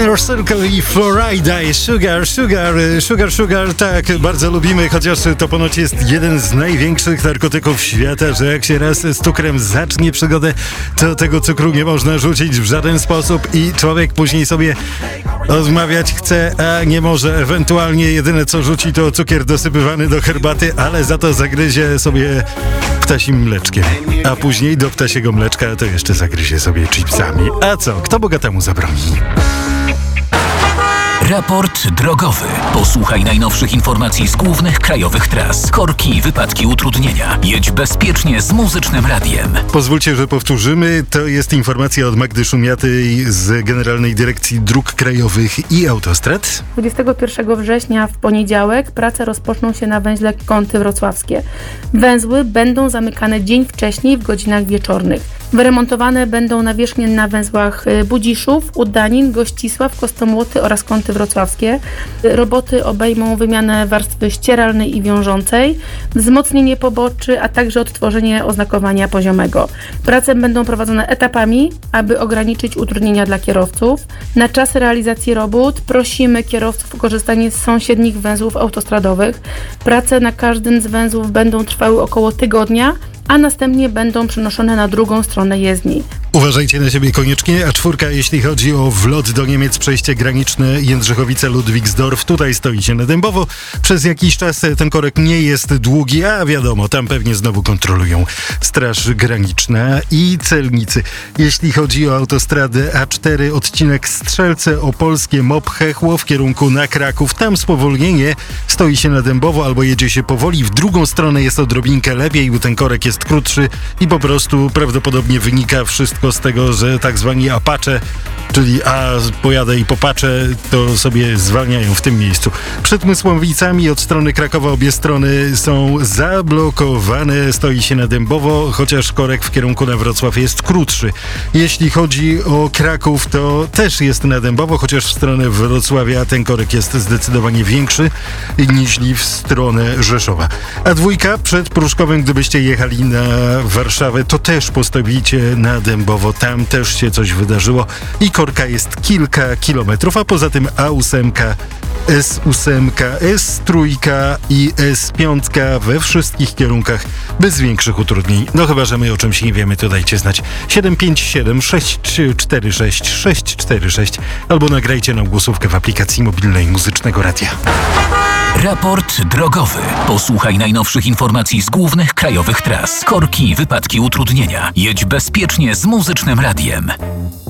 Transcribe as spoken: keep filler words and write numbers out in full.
Inner Circle i Florida i Sugar, Sugar, Sugar, Sugar, tak, bardzo lubimy, chociaż to ponoć jest jeden z największych narkotyków świata, że jak się raz z cukrem zacznie przygodę, to tego cukru nie można rzucić w żaden sposób i człowiek później sobie odmawiać chce, a nie może. Ewentualnie jedyne co rzuci to cukier dosypywany do herbaty, ale za to zagryzie sobie ptasim mleczkiem. A później do ptasiego mleczka to jeszcze zagryzie sobie chipsami. A co? Kto bogatemu zabroni? Raport drogowy. Posłuchaj najnowszych informacji z głównych krajowych tras. Korki, wypadki, utrudnienia. Jedź bezpiecznie z Muzycznym Radiem. Pozwólcie, że powtórzymy. To jest informacja od Magdy Szumiatej z Generalnej Dyrekcji Dróg Krajowych i Autostrad. dwudziestego pierwszego września w poniedziałek prace rozpoczną się na węźle Kąty Wrocławskie. Węzły będą zamykane dzień wcześniej w godzinach wieczornych. Wyremontowane będą nawierzchnie na węzłach Budziszów, Udanin, Gościsław, Kostomłoty oraz Kąty Wrocławskie. Roboty obejmą wymianę warstwy ścieralnej i wiążącej, wzmocnienie poboczy, a także odtworzenie oznakowania poziomego. Prace będą prowadzone etapami, aby ograniczyć utrudnienia dla kierowców. Na czas realizacji robót prosimy kierowców o korzystanie z sąsiednich węzłów autostradowych. Prace na każdym z węzłów będą trwały około tygodnia, a następnie będą przenoszone na drugą stronę jezdni. Uważajcie na siebie koniecznie, a czwórka, jeśli chodzi o wlot do Niemiec, przejście graniczne Jędrzychowice-Ludwigsdorf, tutaj stoicie na Dębowo. Przez jakiś czas ten korek nie jest długi, a wiadomo, tam pewnie znowu kontrolują Straż Graniczna i celnicy. Jeśli chodzi o autostradę A cztery, odcinek Strzelce Opolskie, Mop Chechło w kierunku na Kraków, tam spowolnienie, stoi się na Dębowo albo jedzie się powoli, w drugą stronę jest odrobinkę lepiej, bo ten korek jest krótszy i po prostu prawdopodobnie wynika wszystko z tego, że tak zwani Apache, czyli a pojadę i popatrzę, to sobie zwalniają w tym miejscu. Przed Mysłowicami od strony Krakowa obie strony są zablokowane, stoi się na Dębowo, chociaż korek w kierunku na Wrocław jest krótszy. Jeśli chodzi o Kraków, to też jest na Dębowo, chociaż w stronę Wrocławia ten korek jest zdecydowanie większy niż w stronę Rzeszowa. A dwójka przed Pruszkowem, gdybyście jechali na Warszawę, to też postawicie na Dębowo, tam też się coś wydarzyło i korka jest kilka kilometrów, a poza tym A osiem, S osiem, S trzy i S pięć we wszystkich kierunkach bez większych utrudnień. No chyba, że my o czymś nie wiemy, to dajcie znać. siedem pięć siedem sześć trzy cztery sześć sześć cztery sześć albo nagrajcie nam głosówkę w aplikacji mobilnej Muzycznego Radia. Raport drogowy. Posłuchaj najnowszych informacji z głównych krajowych tras. Korki, wypadki, utrudnienia. Jedź bezpiecznie z Muzycznym Radiem.